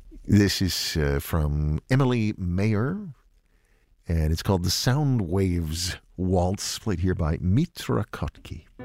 This is from Emily Mayer, and it's called the Sound Waves Waltz, played here by Mitra Kotki.